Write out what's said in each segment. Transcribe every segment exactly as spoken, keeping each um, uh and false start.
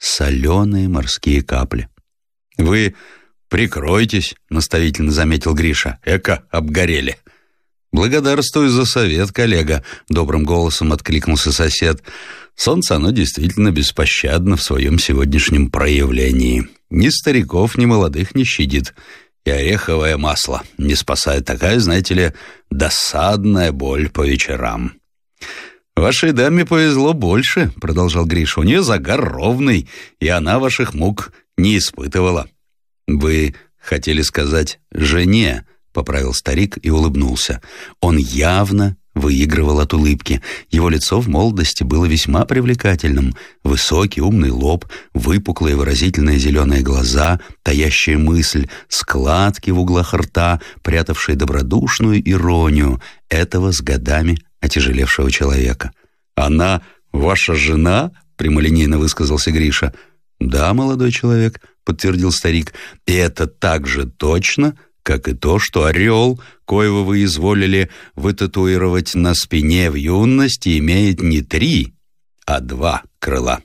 соленые морские капли. «Вы прикройтесь», — наставительно заметил Гриша. «Эка, обгорели». «Благодарствую за совет, коллега», — добрым голосом откликнулся сосед. «Солнце, оно действительно беспощадно в своем сегодняшнем проявлении. Ни стариков, ни молодых не щадит. И ореховое масло не спасает. Такая, знаете ли, досадная боль по вечерам». «Вашей даме повезло больше», — продолжал Гриша. «У нее загар ровный, и она ваших мук не испытывала». «Вы хотели сказать «жене», — поправил старик и улыбнулся. Он явно выигрывал от улыбки. Его лицо в молодости было весьма привлекательным. Высокий, умный лоб, выпуклые выразительные зеленые глаза, таящая мысль, складки в углах рта, прятавшие добродушную иронию этого с годами отяжелевшего человека. «Она ваша жена?» — прямолинейно высказался Гриша. «Да, молодой человек», — подтвердил старик. «И это так же точно, как и то, что орел, коего вы изволили вытатуировать на спине в юности, имеет не три, а два крыла».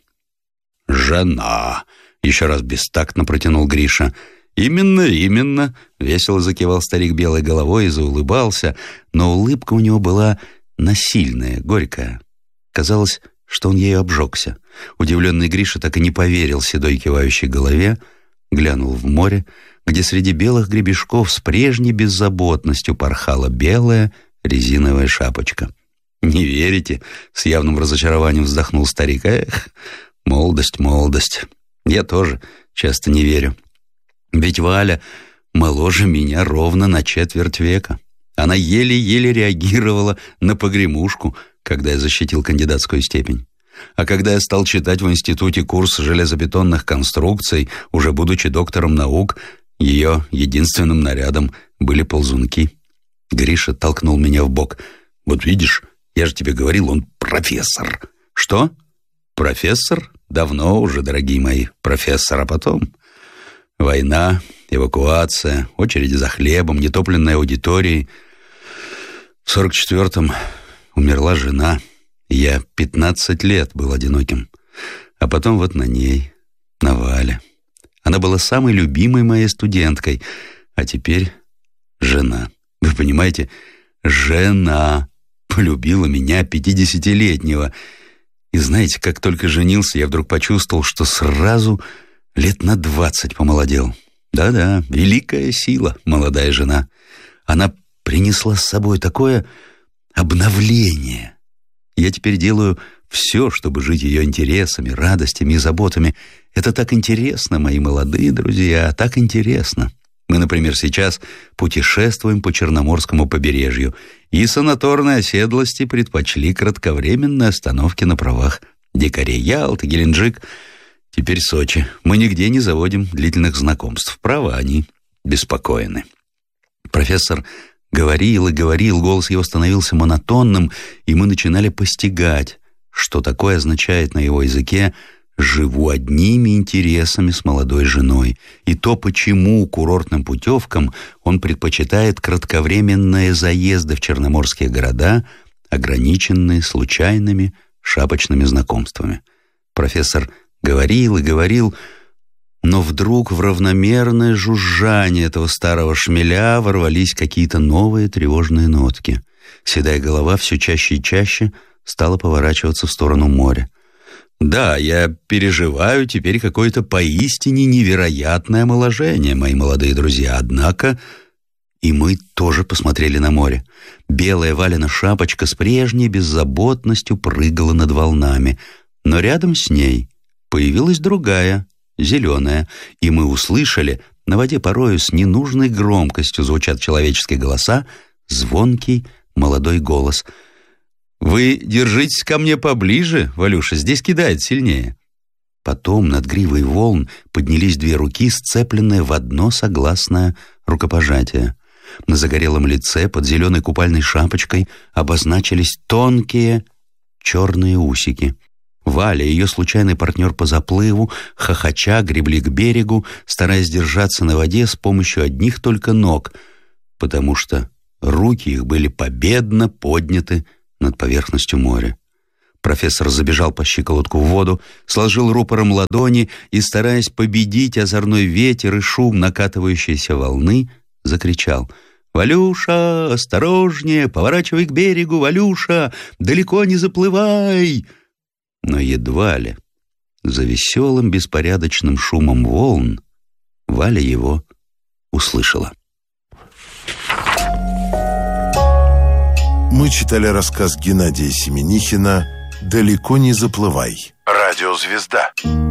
«Жена!» — еще раз бестактно протянул Гриша. «Именно, именно!» — весело закивал старик белой головой и заулыбался, но улыбка у него была насильная, горькая. Казалось, что он ею обжегся. Удивленный Гриша так и не поверил седой кивающей голове, глянул в море, где среди белых гребешков с прежней беззаботностью порхала белая резиновая шапочка. «Не верите?» — с явным разочарованием вздохнул старик. «Эх, молодость, молодость. Я тоже часто не верю. Ведь Валя моложе меня ровно на четверть века. Она еле-еле реагировала на погремушку, когда я защитил кандидатскую степень. А когда я стал читать в институте курс железобетонных конструкций, уже будучи доктором наук, ее единственным нарядом были ползунки». Гриша толкнул меня в бок. «Вот видишь, я же тебе говорил, он профессор». «Что? Профессор? Давно уже, дорогие мои, профессор. А потом война, эвакуация, очереди за хлебом, нетопленной аудиторией. В сорок четвертом умерла жена, и я пятнадцать лет был одиноким. А потом вот на ней, на Вале. Она была самой любимой моей студенткой, а теперь жена. Вы понимаете, жена полюбила меня, пятидесятилетнего. И знаете, как только женился, я вдруг почувствовал, что сразу лет на двадцать помолодел. Да-да, великая сила, молодая жена. Она принесла с собой такое обновление. Я теперь делаю все, чтобы жить ее интересами, радостями и заботами. Это так интересно, мои молодые друзья, так интересно. Мы, например, сейчас путешествуем по Черноморскому побережью, и санаторные оседлости предпочли кратковременные остановки на правах дикарей. Ялта, Геленджик, теперь Сочи. Мы нигде не заводим длительных знакомств. Право, они беспокоены. Профессор говорил и говорил, голос его становился монотонным, и мы начинали постигать, что такое означает на его языке «живу одними интересами с молодой женой», и то, почему курортным путевкам он предпочитает кратковременные заезды в черноморские города, ограниченные случайными шапочными знакомствами. Профессор говорил и говорил, но вдруг в равномерное жужжание этого старого шмеля ворвались какие-то новые тревожные нотки. Седая голова все чаще и чаще стала поворачиваться в сторону моря. «Да, я переживаю теперь какое-то поистине невероятное омоложение, мои молодые друзья, однако...» И мы тоже посмотрели на море. Белая Валина шапочка с прежней беззаботностью прыгала над волнами, но рядом с ней появилась другая, зеленая, и мы услышали, на воде порою с ненужной громкостью звучат человеческие голоса, звонкий молодой голос. «Вы держитесь ко мне поближе, Валюша, здесь кидает сильнее». Потом над гривой волн поднялись две руки, сцепленные в одно согласное рукопожатие. На загорелом лице под зеленой купальной шапочкой обозначились тонкие черные усики. Валя и ее случайный партнер по заплыву, хохоча, гребли к берегу, стараясь держаться на воде с помощью одних только ног, потому что руки их были победно подняты над поверхностью моря. Профессор забежал по щиколотку в воду, сложил рупором ладони и, стараясь победить озорной ветер и шум накатывающейся волны, закричал: «Валюша, осторожнее, поворачивай к берегу, Валюша, далеко не заплывай!» Но едва ли за веселым беспорядочным шумом волн Валя его услышала. Мы читали рассказ Геннадия Семенихина «Далеко не заплывай». Радиозвезда.